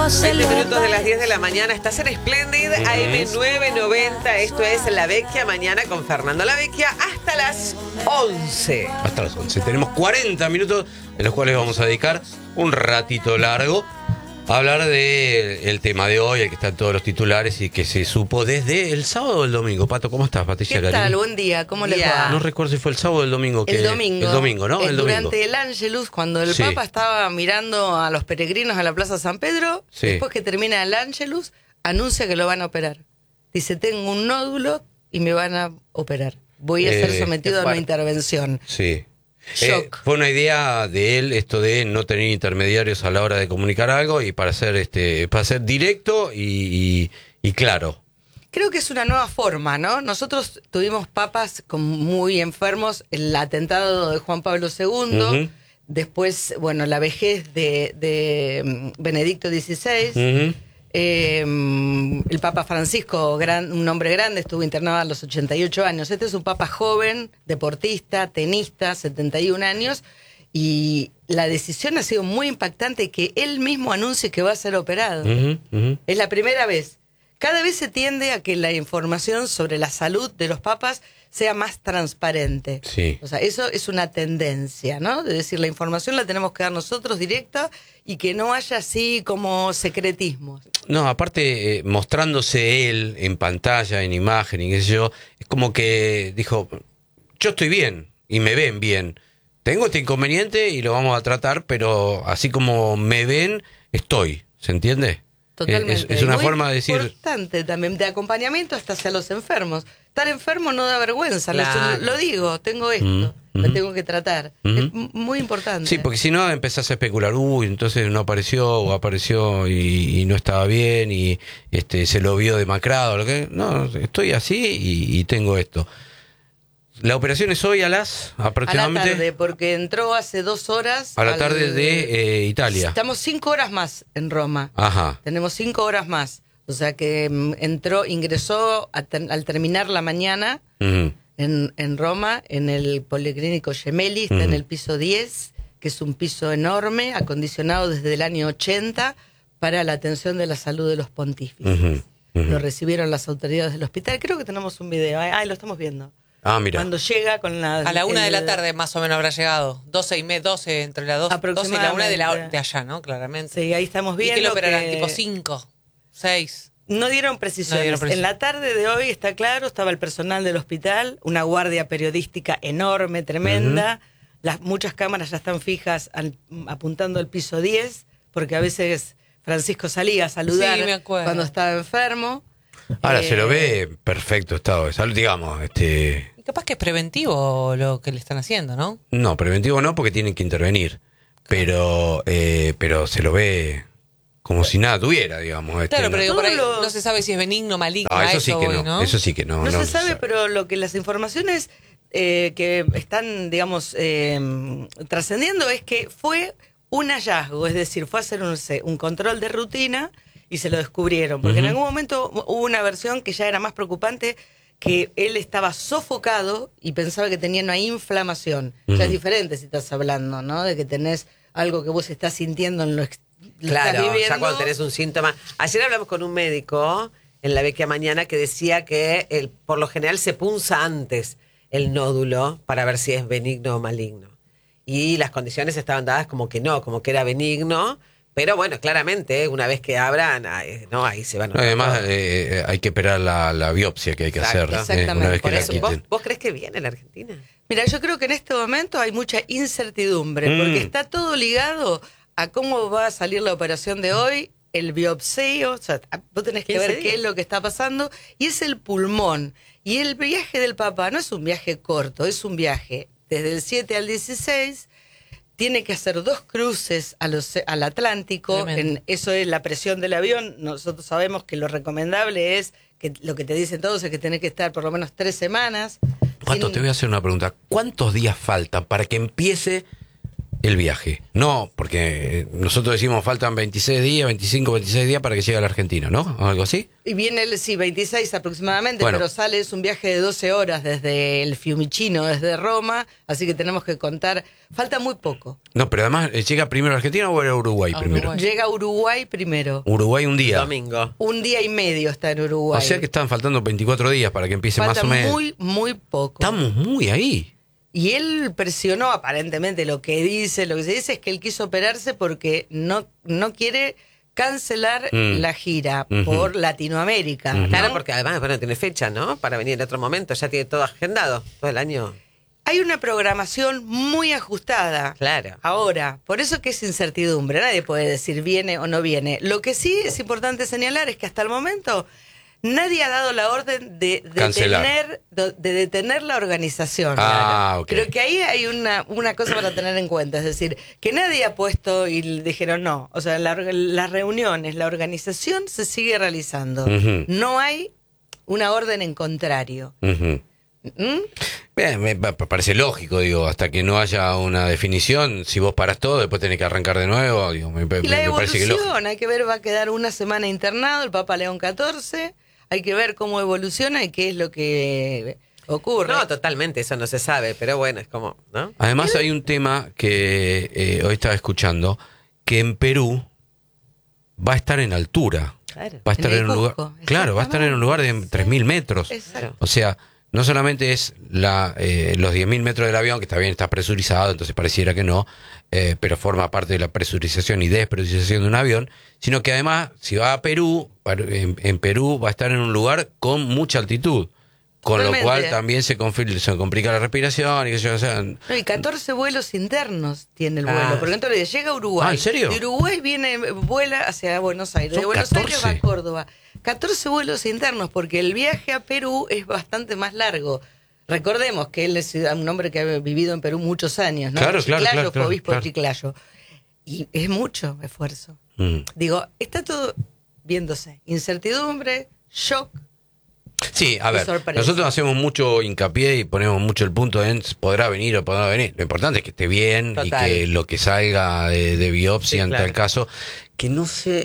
20 minutos de las 10 de la mañana. Estás en Splendid AM990. Esto es La Vecchia Mañana con Fernando La Vecchia hasta las 11. Hasta las 11. Tenemos 40 minutos en los cuales vamos a dedicar un ratito largo a hablar del tema de hoy, el que está en todos los titulares y que se supo desde el sábado o el domingo. Pato, ¿cómo estás, Patricia? ¿Qué tal? Buen día, ¿cómo les va? No recuerdo si fue el sábado o el domingo. El domingo, ¿no? El domingo. Durante el Ángelus, cuando el Papa estaba mirando a los peregrinos a la Plaza San Pedro, después que termina el Ángelus, anuncia que lo van a operar. Dice, tengo un nódulo y me van a operar. Voy a ser sometido a una intervención. Sí. Shock. Fue una idea de él esto de no tener intermediarios a la hora de comunicar algo y para ser directo y claro. Creo que es una nueva forma, ¿no? Nosotros tuvimos papas muy enfermos, el atentado de Juan Pablo II, después, bueno, la vejez de Benedicto XVI, el Papa Francisco, un hombre grande, estuvo internado a los 88 años. Este es un papa joven, deportista, tenista, 71 años, y la decisión ha sido muy impactante, que él mismo anuncie que va a ser operado. Es la primera vez. Cada vez se tiende a que la información sobre la salud de los papas sea más transparente. Sí. O sea, eso es una tendencia, ¿no? De decir, la información la tenemos que dar nosotros directa y que no haya así como secretismos. No, aparte, mostrándose él en pantalla, en imagen y qué sé yo, es como que dijo, yo estoy bien y me ven bien. Tengo este inconveniente y lo vamos a tratar, pero así como me ven, estoy. ¿Se entiende? Totalmente. Es una forma de decir... importante también, de acompañamiento hasta hacia los enfermos. Estar enfermo no da vergüenza, Claro. lo digo, tengo esto, me tengo que tratar. Es muy importante. Sí, porque si no empezás a especular, entonces no apareció o apareció y no estaba bien y se lo vio demacrado. No, estoy así y tengo esto. La operación es hoy aproximadamente... A la tarde, porque entró hace 2 horas. A la tarde de Italia. Estamos 5 horas más en Roma. Ajá. Tenemos 5 horas más. O sea que ingresó al terminar la mañana en Roma, en el Policlínico Gemelli, está en el piso 10, que es un piso enorme, acondicionado desde el año 80 para la atención de la salud de los pontífices. Lo recibieron las autoridades del hospital. Creo que tenemos un video. Lo estamos viendo. Ah, mira. Cuando llega con la... A la 1 de la tarde más o menos habrá llegado. 12 entre las 12 y la 1 de allá, ¿no? Claramente. Sí, ahí estamos viendo. ¿Y qué lo operarán? ¿Tipo 5? 6? No dieron precisiones. En la tarde de hoy, está claro, estaba el personal del hospital, una guardia periodística enorme, tremenda. Muchas cámaras ya están fijas apuntando al piso 10, porque a veces Francisco salía a saludar cuando estaba enfermo. Ahora se lo ve perfecto estado de salud, digamos. Y capaz que es preventivo lo que le están haciendo, ¿no? No, preventivo no, porque tienen que intervenir. Pero se lo ve como si nada tuviera, digamos. Claro, pero digo, por ahí no se sabe si es benigno, maligno. Eso sí que no. Eso sí que no. No se sabe, pero lo que las informaciones que están, digamos, trascendiendo es que fue un hallazgo, es decir, fue a hacer un control de rutina y se lo descubrieron, porque en algún momento hubo una versión que ya era más preocupante, que él estaba sofocado y pensaba que tenía una inflamación. Ya es diferente si estás hablando, ¿no? De que tenés algo que vos estás sintiendo en lo Claro, estás viviendo. ya cuando tenés un síntoma. Ayer hablamos con un médico en La Vecchia Mañana que decía que por lo general se punza antes el nódulo para ver si es benigno o maligno. Y las condiciones estaban dadas como que no, como que era benigno. Pero bueno, claramente, una vez que abran, ahí se van a... Además, hay que esperar la biopsia que hay que hacer. Exactamente. Una vez que Por la eso, quiten. ¿Vos crees que viene la Argentina? Mira, yo creo que en este momento hay mucha incertidumbre, porque está todo ligado a cómo va a salir la operación de hoy, el biopsio, o sea, vos tenés que ver qué es lo que está pasando, y es el pulmón. Y el viaje del Papa no es un viaje corto, es un viaje desde el 7 al 16, tiene que hacer 2 cruces al Atlántico, eso es la presión del avión. Nosotros sabemos que lo recomendable es, que lo que te dicen todos es que tenés que estar por lo menos 3 semanas. Pato, te voy a hacer una pregunta. ¿Cuántos días faltan para que empiece el viaje. No, porque nosotros decimos faltan 26 días, 25, 26 días para que llegue a la Argentina, ¿no? ¿O algo así? Y viene, sí, 26 aproximadamente, Bueno. pero sale, es un viaje de 12 horas desde el Fiumicino, desde Roma, así que tenemos que contar, falta muy poco. No, pero además, ¿llega primero a Argentina o a Uruguay A primero? Uruguay. Llega a Uruguay primero. Uruguay un día. Domingo. Un día y medio está en Uruguay. O sea que están faltando 24 días para que empiece falta más o menos. muy, muy poco. Estamos muy ahí. Y él presionó, aparentemente, lo que se dice es que él quiso operarse porque no quiere cancelar la gira por Latinoamérica. ¿no? Claro, porque además, bueno, tiene fecha, ¿no? Para venir en otro momento, ya tiene todo agendado, todo el año. Hay una programación muy ajustada. Claro. Ahora, por eso que es incertidumbre, nadie puede decir viene o no viene. Lo que sí es importante señalar es que hasta el momento nadie ha dado la orden de detener la organización. Ah, ok. Creo que ahí hay una cosa para tener en cuenta, es decir, que nadie ha puesto y le dijeron no. O sea, las reuniones, la organización se sigue realizando. Ujú. No hay una orden en contrario. Ujú. ¿Mm? Bien, me parece lógico, digo, hasta que no haya una definición, si vos parás todo, después tenés que arrancar de nuevo, digo, me Y la parece que es lógico. evolución, hay que ver, va a quedar una semana internado el Papa León XIV, hay que ver cómo evoluciona y qué es lo que ocurre. No, totalmente, eso no se sabe, pero bueno, es como, ¿no? Además hay un tema que hoy estaba escuchando, que en Perú va a estar en altura. Claro. Va a estar En en un lugar, Cusco, claro, va a estar en un lugar de 3.000 metros. Exacto. O sea, no solamente es los 10.000 metros del avión, que está bien, está presurizado, entonces pareciera que no, pero forma parte de la presurización y despresurización de un avión, sino que además, si va a Perú, en Perú va a estar en un lugar con mucha altitud, con Totalmente. lo cual también se complica la respiración y que yo, o sea, No, y 14 vuelos internos tiene el vuelo, Ah. porque entonces llega a Uruguay. Ah, ¿en serio? De Uruguay vuela hacia Buenos Aires, de Son Buenos 14. Aires va a Córdoba. 14 vuelos internos, porque el viaje a Perú es bastante más largo. Recordemos que él es un hombre que ha vivido en Perú muchos años, ¿no? Claro, Chiclayo, claro, fue obispo claro. de Chiclayo. Y es mucho esfuerzo. mm. Digo, está todo viéndose. Incertidumbre, shock. Sí, a Qué ver, sorpresa. nosotros hacemos mucho hincapié y ponemos mucho el punto en podrá venir o podrá venir. Lo importante es que esté bien Total. y que lo que salga de biopsia Sí, en claro. tal caso, que no sé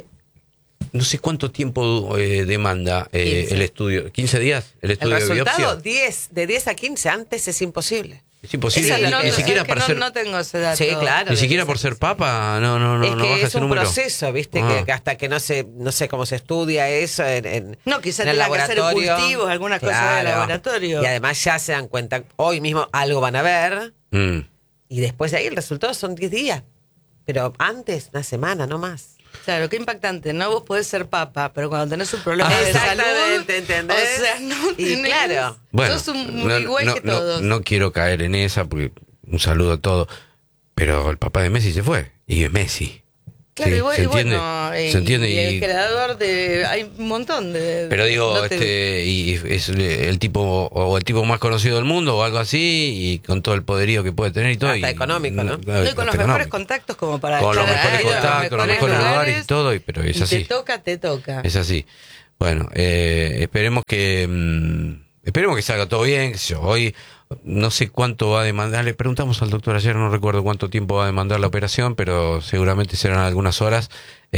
cuánto tiempo demanda 15. el estudio. ¿15 días? ¿El El estudio de resultado, biopsia? de 10 a 15, antes es imposible. Es imposible, Esa es la ni cosa. siquiera es que para no, ser... no tengo ese dato. Sí, claro. Ni siquiera por ser papa, no Es que baja es ese un número. proceso, ¿viste? Ah. Que hasta que no sé cómo se estudia eso No, quizás en el tenga que hacer laboratorio. cultivos, algunas cosas del laboratorio. Y además ya se dan cuenta, hoy mismo algo van a ver, Mm. y después de ahí el resultado son 10 días. Pero antes, una semana, no más. Claro, qué impactante, ¿no? Vos podés ser papa, pero cuando tenés un problema de salud... Exactamente, ¿entendés? O sea, no Y tenés... claro. Bueno, sos un igual que todos. no quiero caer en esa, porque un saludo a todos, pero el papá de Messi se fue, y es Messi. Claro, Sí, y, ¿se entiende? bueno, ¿Se entiende? y el Y- creador de... Hay un montón de... Pero digo, no te- y es el tipo más conocido del mundo o algo así, y con todo el poderío que puede tener y todo. Hasta económico, ¿no? No, y con los mejores contactos como para... Con los estar mejores ahí, en contactos, los mejores lugares y todo, pero es y así. te toca. Es así. Bueno, esperemos que salga todo bien. Qué sé yo. Hoy no sé cuánto va a demandar. Le preguntamos al doctor ayer, no recuerdo cuánto tiempo va a demandar la operación, pero seguramente serán algunas horas.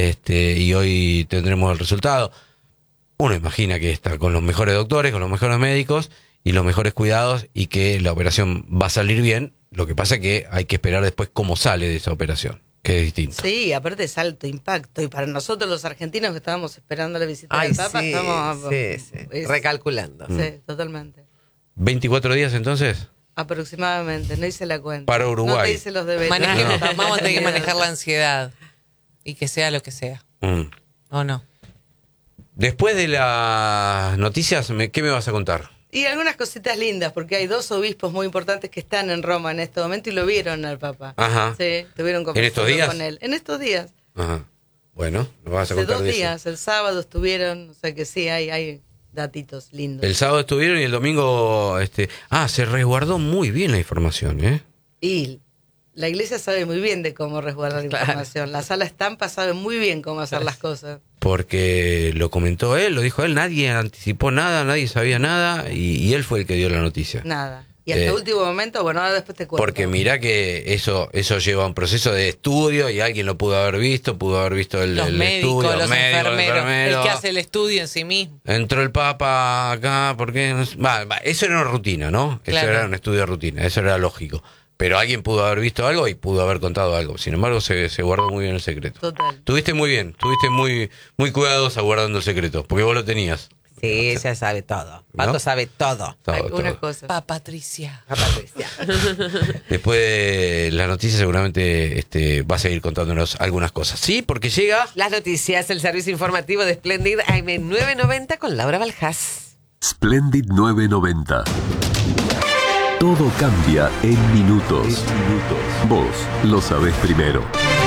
Y hoy tendremos el resultado. Uno imagina que está con los mejores doctores, con los mejores médicos y los mejores cuidados, y que la operación va a salir bien. Lo que pasa es que hay que esperar después cómo sale de esa operación, que es distinto. Sí, aparte es alto impacto. Y para nosotros los argentinos que estábamos esperando la visita Ay, del Papa, sí, estamos... sí. es- Recalculando. Sí, totalmente. 24 días entonces. Aproximadamente, no hice la cuenta. Para Uruguay. No te hice los deberes. Manejemos, No. vamos a tener que manejar la ansiedad. Y que sea lo que sea. Mm. ¿O no? Después de las noticias, ¿qué me vas a contar? Y algunas cositas lindas, porque hay 2 obispos muy importantes que están en Roma en este momento y lo vieron al Papa. Ajá. Sí, tuvieron ¿En estos días? con él. En estos días. Ajá. Bueno, nos vas a Hace contar 2 de eso. días, el sábado estuvieron, o sea que sí, hay datitos lindos. El sábado estuvieron y el domingo, se resguardó muy bien la información, ¿eh? Y la iglesia sabe muy bien de cómo resguardar la información. La sala estampa sabe muy bien cómo hacer las cosas. Porque lo comentó él, lo dijo él, nadie anticipó nada, nadie sabía nada, y él fue el que dio la noticia. Nada. Y hasta último momento, bueno, ahora después te cuento. Porque mirá que eso lleva un proceso de estudio y alguien lo pudo haber visto el los médicos, estudio, los enfermeros, el que hace el estudio en sí mismo. Entró el Papa acá, ¿por qué? Eso era una rutina, ¿no? Claro. Eso era un estudio de rutina, eso era lógico. Pero alguien pudo haber visto algo y pudo haber contado algo. Sin embargo, se guardó muy bien el secreto. Total. Estuviste muy cuidadosa guardando el secreto, porque vos lo tenías. Sí, ella sabe todo. Pato ¿No? sabe todo. Algunas cosas. Patricia. A Patricia. Después de la noticia seguramente va a seguir contándonos algunas cosas. Sí, porque llega... Las noticias, el servicio informativo de Splendid AM990 con Laura Baljás. Splendid 990. Todo cambia en minutos. Vos lo sabés primero.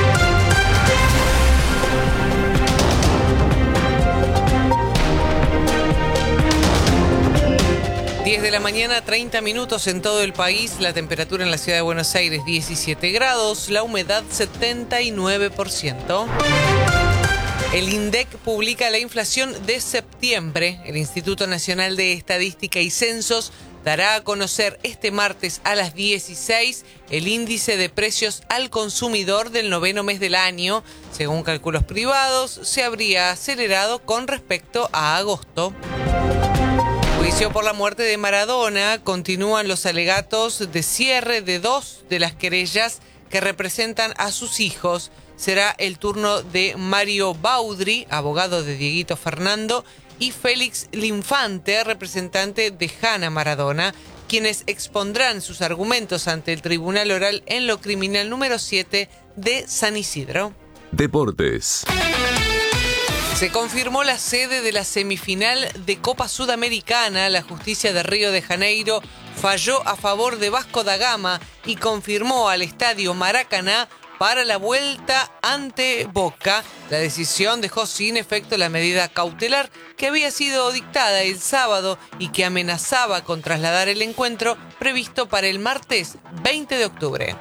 10 de la mañana, 30 minutos en todo el país. La temperatura en la ciudad de Buenos Aires, 17 grados. La humedad, 79%. El INDEC publica la inflación de septiembre. El Instituto Nacional de Estadística y Censos dará a conocer este martes a las 16 el índice de precios al consumidor del noveno mes del año. Según cálculos privados, se habría acelerado con respecto a agosto. Juicio por la muerte de Maradona. Continúan los alegatos de cierre de 2 de las querellas que representan a sus hijos. Será el turno de Mario Baudry, abogado de Dieguito Fernando, y Félix Linfante, representante de Hanna Maradona, quienes expondrán sus argumentos ante el Tribunal Oral en lo Criminal número 7 de San Isidro. Deportes. Se confirmó la sede de la semifinal de Copa Sudamericana. La justicia de Río de Janeiro falló a favor de Vasco da Gama y confirmó al estadio Maracaná para la vuelta ante Boca. La decisión dejó sin efecto la medida cautelar que había sido dictada el sábado y que amenazaba con trasladar el encuentro previsto para el martes 20 de octubre.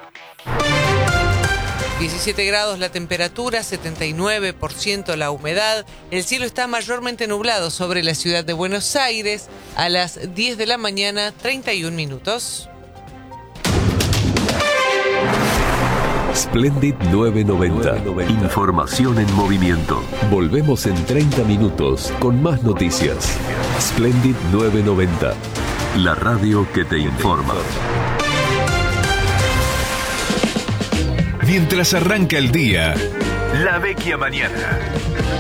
17 grados la temperatura, 79% la humedad. El cielo está mayormente nublado sobre la ciudad de Buenos Aires. A las 10 de la mañana, 31 minutos. Splendid 990. Información en movimiento. Volvemos en 30 minutos con más noticias. Splendid 990. La radio que te informa. Mientras arranca el día, La Vecchia Mañana.